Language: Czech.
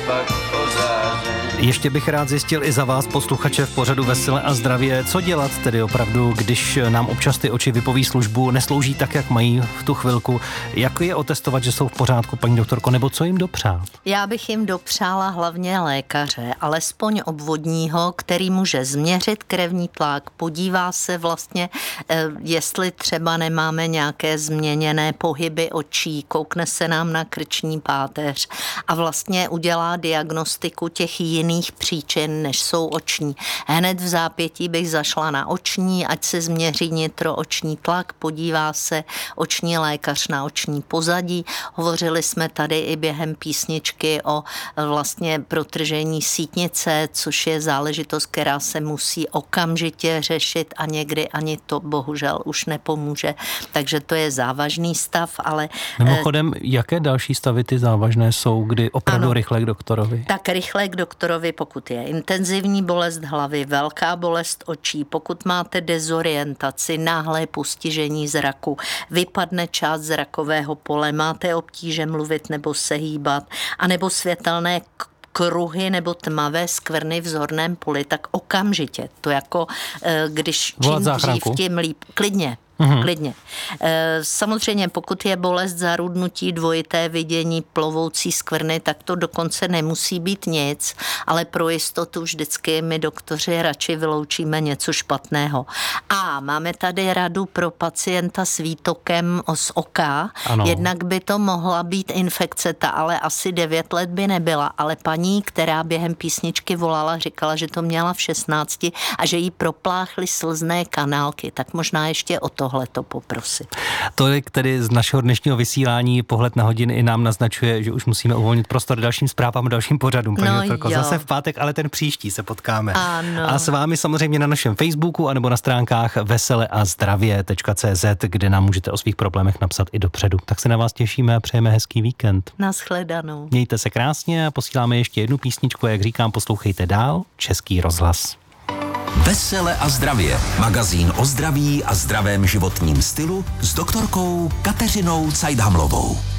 pak ozáření. Ještě bych rád zjistil i za vás, posluchače v pořadu Vesele a zdravě, co dělat tedy opravdu, když nám občas ty oči vypoví službu, neslouží tak, jak mají v tu chvilku. Jak je otestovat, že jsou v pořádku, paní doktorko, nebo co jim dopřát? Já bych jim dopřála hlavně lékaře, alespoň obvodního, který může změřit krevní tlak, podívá se vlastně, jestli třeba nemáme nějaké změněné pohyby očí, koukne se nám na krční páteř a vlastně udělá diagnostiku těch jiných příčin, než jsou oční. Hned v zápětí bych zašla na oční, ať se změří nitrooční tlak, podívá se oční lékař na oční pozadí. Hovořili jsme tady i během písničky o vlastně protržení sítnice, což je záležitost, která se musí okamžitě řešit a někdy ani to bohužel už nepomůže. Takže to je závažný stav, ale... Mimochodem, jaké další stavy ty závažné jsou, kdy opravdu rychle k doktorovi? Tak rychle k doktorovi, pokud je intenzivní bolest hlavy, velká bolest očí, pokud máte dezorientaci, náhlé postižení zraku, vypadne část zrakového pole, máte obtíže mluvit nebo se hýbat, anebo světelné kruhy nebo tmavé skvrny v zorném poli, tak okamžitě. To jako když čím dřív, tím líp. Klidně. Samozřejmě, pokud je bolest zarudnutí, dvojité vidění, plovoucí skvrny, tak to dokonce nemusí být nic, ale pro jistotu vždycky my doktoři radši vyloučíme něco špatného. A máme tady radu pro pacienta s výtokem z oka. Ano. Jednak by to mohla být infekce, ta ale asi 9 let by nebyla, ale paní, která během písničky volala, říkala, že to měla v 16 a že jí propláchly slzné kanálky, tak možná ještě o tohleto poprosit. Tolik tedy z našeho dnešního vysílání, pohled na hodiny i nám naznačuje, že už musíme uvolnit prostor dalším zprávám a dalším pořadům. Zase v pátek, ale ten příští se potkáme. Ano. A s vámi samozřejmě na našem Facebooku anebo na stránkách veseleazdravě.cz, kde nám můžete o svých problémech napsat i dopředu. Tak se na vás těšíme a přejeme hezký víkend. Nashledanou. Mějte se krásně a posíláme ještě jednu písničku, jak říkám, poslouchejte dál, Český rozhlas. Vesele a zdravě. Magazín o zdraví a zdravém životním stylu s doktorkou Kateřinou Cajdhamlovou.